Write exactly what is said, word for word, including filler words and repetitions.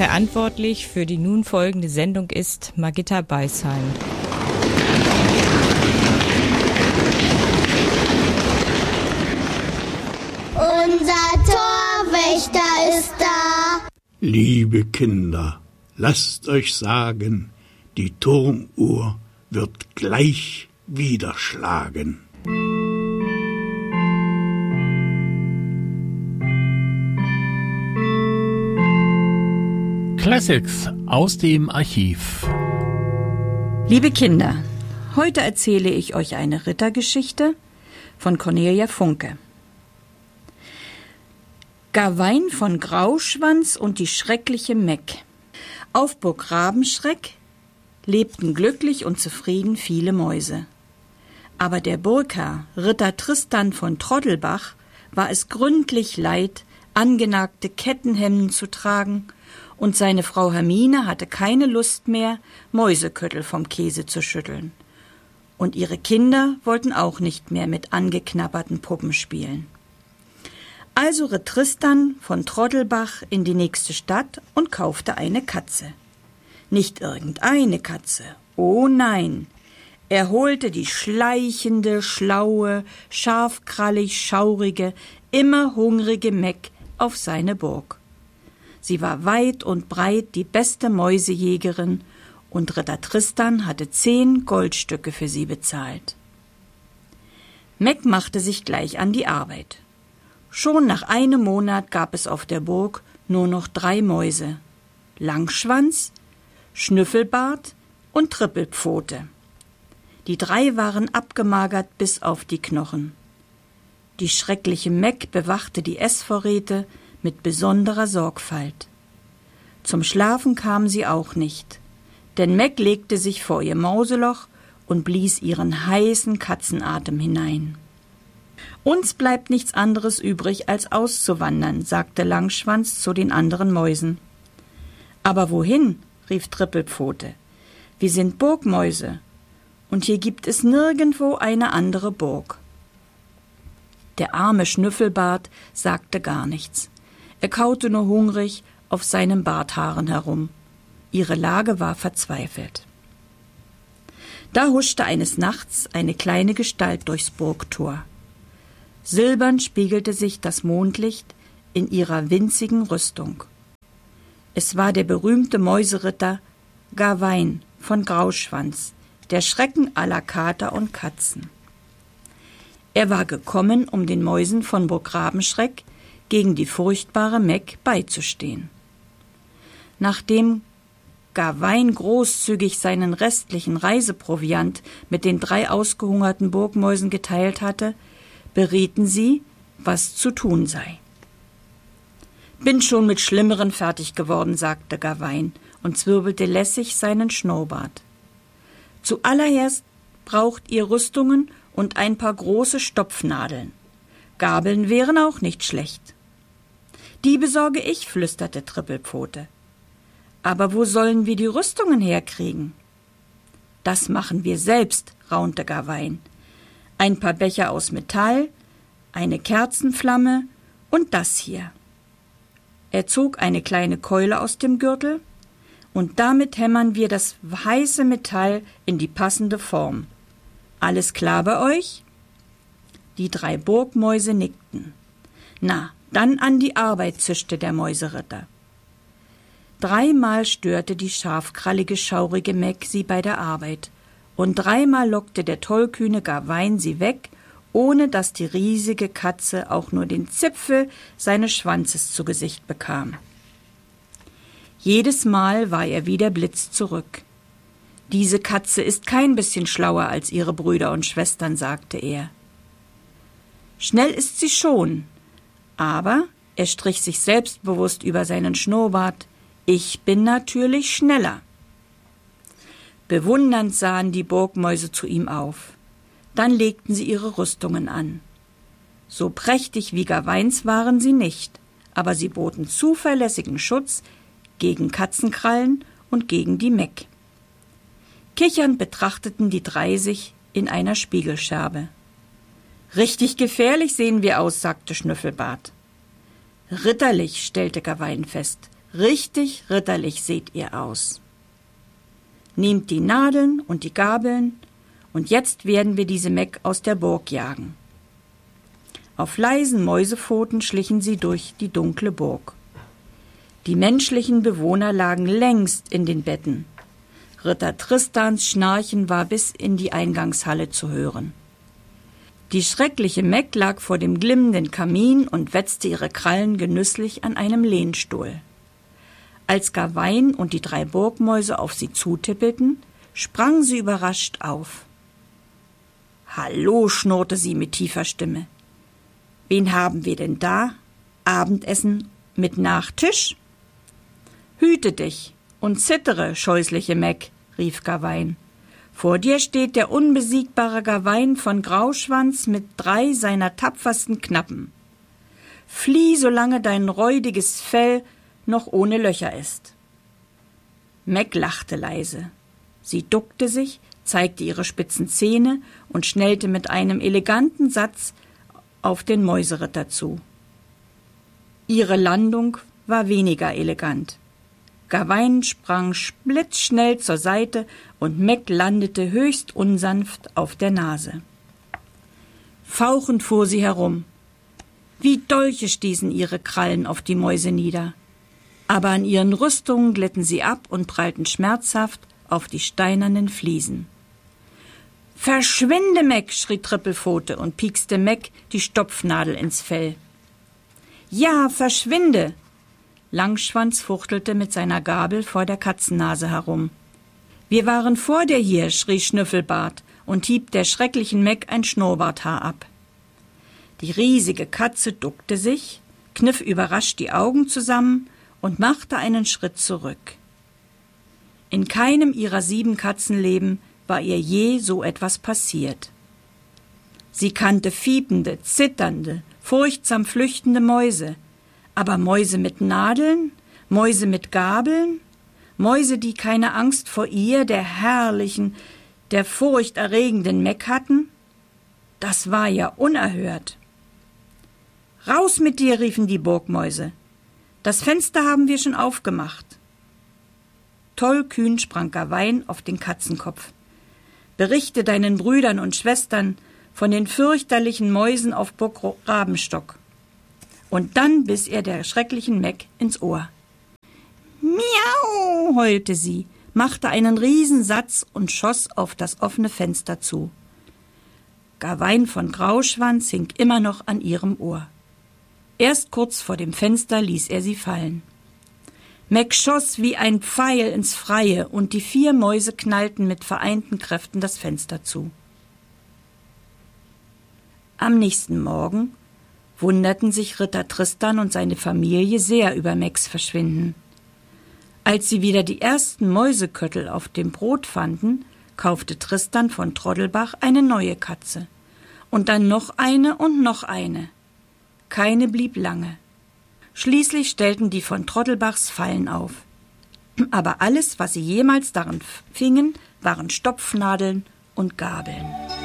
Verantwortlich für die nun folgende Sendung ist Margitta Beisheim. Unser Torwächter ist da. Liebe Kinder, lasst euch sagen, die Turmuhr wird gleich wieder schlagen. Classics aus dem Archiv. Liebe Kinder, heute erzähle ich euch eine Rittergeschichte von Cornelia Funke. Gawain von Grauschwanz und die schreckliche Meck. Auf Burg Rabenschreck lebten glücklich und zufrieden viele Mäuse. Aber der Burgherr, Ritter Tristan von Troddelbach, war es gründlich leid, angenagte Kettenhemden zu tragen, und seine Frau Hermine hatte keine Lust mehr, Mäuseköttel vom Käse zu schütteln. Und ihre Kinder wollten auch nicht mehr mit angeknabberten Puppen spielen. Also ritt Tristan von Troddelbach in die nächste Stadt und kaufte eine Katze. Nicht irgendeine Katze, oh nein, er holte die schleichende, schlaue, scharfkrallig schaurige, immer hungrige Meck auf seine Burg. Sie war weit und breit die beste Mäusejägerin, und Ritter Tristan hatte zehn Goldstücke für sie bezahlt. Meck machte sich gleich an die Arbeit. Schon nach einem Monat gab es auf der Burg nur noch drei Mäuse: Langschwanz, Schnüffelbart und Trippelpfote. Die drei waren abgemagert bis auf die Knochen. Die schreckliche Meck bewachte die Essvorräte mit besonderer Sorgfalt. Zum Schlafen kam sie auch nicht, denn Meck legte sich vor ihr Mauseloch und blies ihren heißen Katzenatem hinein. »Uns bleibt nichts anderes übrig, als auszuwandern«, sagte Langschwanz zu den anderen Mäusen. »Aber wohin?« rief Trippelpfote. »Wir sind Burgmäuse, und hier gibt es nirgendwo eine andere Burg.« Der arme Schnüffelbart sagte gar nichts. Er kaute nur hungrig auf seinen Barthaaren herum. Ihre Lage war verzweifelt. Da huschte eines Nachts eine kleine Gestalt durchs Burgtor. Silbern spiegelte sich das Mondlicht in ihrer winzigen Rüstung. Es war der berühmte Mäuseritter Gawain von Grauschwanz, der Schrecken aller Kater und Katzen. Er war gekommen, um den Mäusen von Burg Rabenschreck gegen die furchtbare Meck beizustehen. Nachdem Gawain großzügig seinen restlichen Reiseproviant mit den drei ausgehungerten Burgmäusen geteilt hatte, berieten sie, was zu tun sei. »Bin schon mit Schlimmeren fertig geworden«, sagte Gawain und zwirbelte lässig seinen Schnurrbart. »Zuallererst braucht ihr Rüstungen und ein paar große Stopfnadeln. Gabeln wären auch nicht schlecht.« »Die besorge ich«, flüsterte Trippelpfote. »Aber wo sollen wir die Rüstungen herkriegen?« »Das machen wir selbst«, raunte Gawain. »Ein paar Becher aus Metall, eine Kerzenflamme und das hier.« Er zog eine kleine Keule aus dem Gürtel, und damit hämmern wir das heiße Metall in die passende Form. Alles klar bei euch?« Die drei Burgmäuse nickten. »Na, dann an die Arbeit«, zischte der Mäuseritter. Dreimal störte die scharfkrallige, schaurige Meck sie bei der Arbeit, und dreimal lockte der tollkühne Gawain sie weg, ohne dass die riesige Katze auch nur den Zipfel seines Schwanzes zu Gesicht bekam. Jedes Mal war er wie der Blitz zurück. »Diese Katze ist kein bisschen schlauer als ihre Brüder und Schwestern«, sagte er. »Schnell ist sie schon, aber«, er strich sich selbstbewusst über seinen Schnurrbart, »ich bin natürlich schneller.« Bewundernd sahen die Burgmäuse zu ihm auf. Dann legten sie ihre Rüstungen an. So prächtig wie Gawains waren sie nicht, aber sie boten zuverlässigen Schutz gegen Katzenkrallen und gegen die Meck. Kichernd betrachteten die drei sich in einer Spiegelscherbe. »Richtig gefährlich sehen wir aus«, sagte Schnüffelbart. »Ritterlich«, stellte Gawain fest. Richtig ritterlich seht ihr aus. Nehmt die Nadeln und die Gabeln, und jetzt werden wir diese Meck aus der Burg jagen. Auf leisen Mäusepfoten schlichen sie durch die dunkle Burg. Die menschlichen Bewohner lagen längst in den Betten. Ritter Tristans Schnarchen war bis in die Eingangshalle zu hören. Die schreckliche Meck lag vor dem glimmenden Kamin und wetzte ihre Krallen genüsslich an einem Lehnstuhl. Als Gawain und die drei Burgmäuse auf sie zutippelten, sprang sie überrascht auf. »Hallo«, schnurrte sie mit tiefer Stimme. »Wen haben wir denn da? Abendessen mit Nachtisch?« »Hüte dich und zittere, scheußliche Meck«, rief Gawain. »Vor dir steht der unbesiegbare Gawain von Grauschwanz mit drei seiner tapfersten Knappen. Flieh, solange dein räudiges Fell noch ohne Löcher ist.« Meck lachte leise. Sie duckte sich, zeigte ihre spitzen Zähne und schnellte mit einem eleganten Satz auf den Mäuseritter zu. Ihre Landung war weniger elegant. Gawain sprang blitzschnell zur Seite und Meck landete höchst unsanft auf der Nase. Fauchend fuhr sie herum. Wie Dolche stießen ihre Krallen auf die Mäuse nieder. Aber an ihren Rüstungen glitten sie ab und prallten schmerzhaft auf die steinernen Fliesen. »Verschwinde, Meck«, schrie Trippelpfote und piekste Meck die Stopfnadel ins Fell. »Ja, verschwinde!« Langschwanz fuchtelte mit seiner Gabel vor der Katzennase herum. »Wir waren vor dir hier«, schrie Schnüffelbart und hieb der schrecklichen Meck ein Schnurrbarthaar ab. Die riesige Katze duckte sich, kniff überrascht die Augen zusammen und machte einen Schritt zurück. In keinem ihrer sieben Katzenleben war ihr je so etwas passiert. Sie kannte fiepende, zitternde, furchtsam flüchtende Mäuse, aber Mäuse mit Nadeln, Mäuse mit Gabeln, Mäuse, die keine Angst vor ihr, der herrlichen, der furchterregenden Meck hatten, das war ja unerhört. »Raus mit dir«, riefen die Burgmäuse. »Das Fenster haben wir schon aufgemacht.« Tollkühn sprang Gawain auf den Katzenkopf. »Berichte deinen Brüdern und Schwestern von den fürchterlichen Mäusen auf Burg Rabenstock.« Und dann biss er der schrecklichen Meck ins Ohr. »Miau«, heulte sie, machte einen Riesensatz und schoss auf das offene Fenster zu. Gawain von Grauschwanz hing immer noch an ihrem Ohr. Erst kurz vor dem Fenster ließ er sie fallen. Meck schoss wie ein Pfeil ins Freie und die vier Mäuse knallten mit vereinten Kräften das Fenster zu. Am nächsten Morgen wunderten sich Ritter Tristan und seine Familie sehr über Mecks Verschwinden. Als sie wieder die ersten Mäuseköttel auf dem Brot fanden, kaufte Tristan von Troddelbach eine neue Katze. Und dann noch eine und noch eine. Keine blieb lange. Schließlich stellten die von Troddelbachs Fallen auf. Aber alles, was sie jemals darin fingen, waren Stopfnadeln und Gabeln.